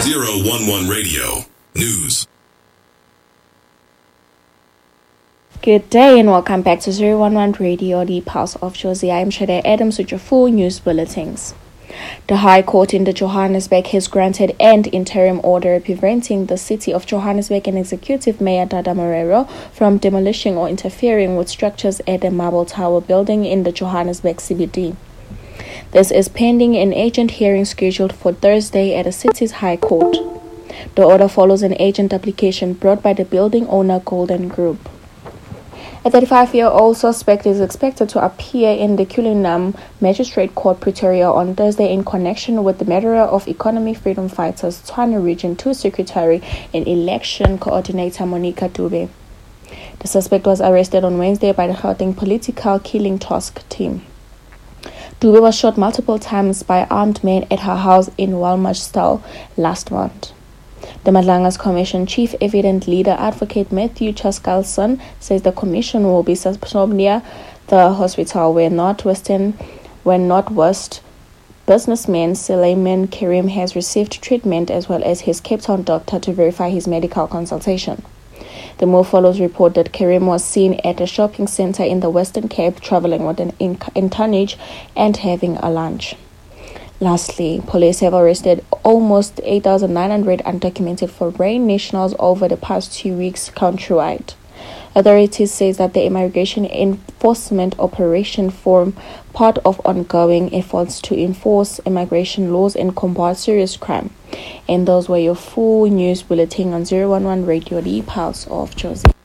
011 Radio News. Good day and welcome back to 011 Radio, the Pulse of Jozi. I'm Shade Adams with your full news bulletins. The High Court in the Johannesburg has granted an interim order preventing the City of Johannesburg and Executive Mayor Dada Marero from demolishing or interfering with structures at the Marble Tower building in the Johannesburg CBD. This is pending an agent hearing scheduled for Thursday at the city's High Court. The order follows an agent application brought by the building owner Golden Group. A 35-year-old suspect is expected to appear in the Cullinan Magistrate Court, Pretoria, on Thursday in connection with the murder of Economic Freedom Fighters Tshwane Region 2 Secretary and Election Coordinator Monica Dube. The suspect was arrested on Wednesday by the Gauteng Political Killing Task Team. Dube was shot multiple times by armed men at her house in Walmarsdal last month. The Madlanga's Commission Chief Evident Leader Advocate Matthew Chaskalson says the commission will be stationed near the hospital where Northwest businessman Suleiman Karim has received treatment, as well as his Cape Town doctor to verify his medical consultation. The move follows report that Karim was seen at a shopping center in the Western Cape traveling with an tonnage and having a lunch. Lastly, police have arrested almost 8,900 undocumented foreign nationals over the past 2 weeks countrywide. Authorities say that the immigration enforcement operation form part of ongoing efforts to enforce immigration laws and combat serious crime. And those were your full news bulletin on 011 Radio, the Pulse of Jozi.